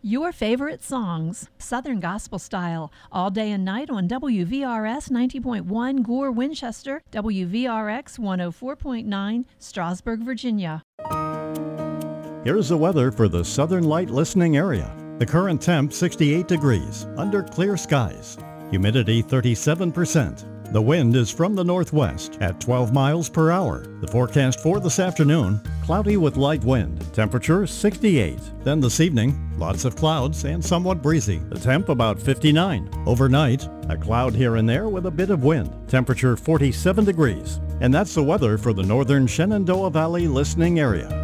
Your favorite songs, Southern Gospel Style, all day and night on WVRS 90.1 Gore, Winchester, WVRX 104.9 Strasburg, Virginia. Here's the weather for the Southern Light listening area. The current temp 68 degrees, under clear skies. Humidity 37%. The wind is from the northwest at 12 miles per hour. The forecast for this afternoon, cloudy with light wind. Temperature 68. Then this evening, lots of clouds and somewhat breezy. The temp about 59. Overnight, a cloud here and there with a bit of wind. Temperature 47 degrees. And that's the weather for the northern Shenandoah Valley listening area.